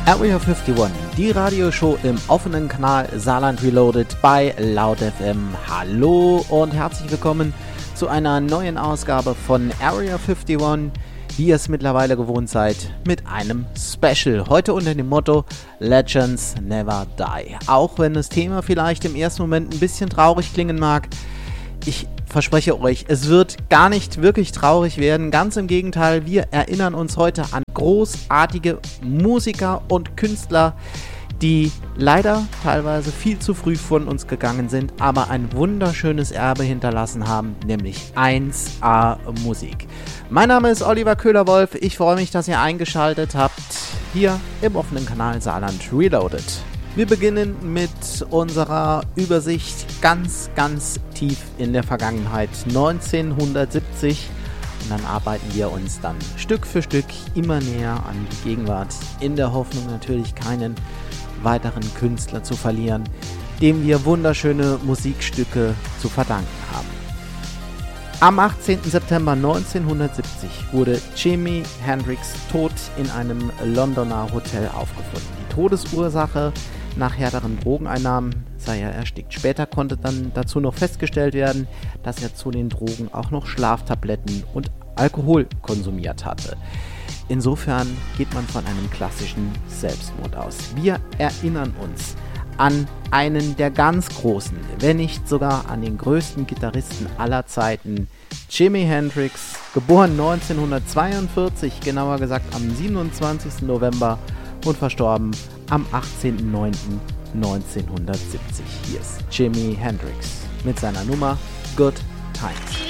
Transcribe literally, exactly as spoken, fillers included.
Area einundfünfzig, die Radioshow im offenen Kanal Saarland Reloaded bei Laut F M. Hallo und herzlich willkommen zu einer neuen Ausgabe von Area einundfünfzig, wie ihr es mittlerweile gewohnt seid, mit einem Special. Heute unter dem Motto Legends Never Die. Auch wenn das Thema vielleicht im ersten Moment ein bisschen traurig klingen mag, ich verspreche euch, es wird gar nicht wirklich traurig werden. Ganz im Gegenteil, wir erinnern uns heute an großartige Musiker und Künstler, die leider teilweise viel zu früh von uns gegangen sind, aber ein wunderschönes Erbe hinterlassen haben, nämlich eins A Musik. Mein Name ist Oliver Köhler-Wolf. Ich freue mich, dass ihr eingeschaltet habt hier im offenen Kanal Saarland Reloaded. Wir beginnen mit unserer Übersicht ganz, ganz tief in der Vergangenheit, neunzehnhundertsiebzig. Und dann arbeiten wir uns dann Stück für Stück immer näher an die Gegenwart, in der Hoffnung natürlich keinen weiteren Künstler zu verlieren, dem wir wunderschöne Musikstücke zu verdanken haben. Am achtzehnten September neunzehnhundertsiebzig wurde Jimi Hendrix tot in einem Londoner Hotel aufgefunden. Die Todesursache nach härteren Drogeneinnahmen sei er erstickt. Später konnte dann dazu noch festgestellt werden, dass er zu den Drogen auch noch Schlaftabletten und Alkohol konsumiert hatte. Insofern geht man von einem klassischen Selbstmord aus. Wir erinnern uns an einen der ganz großen, wenn nicht sogar an den größten Gitarristen aller Zeiten, Jimi Hendrix, geboren neunzehnhundertzweiundvierzig, genauer gesagt am siebenundzwanzigsten November und verstorben am achtzehnten neunten neunzehnhundertsiebzig. Hier ist Jimi Hendrix mit seiner Nummer Good Times.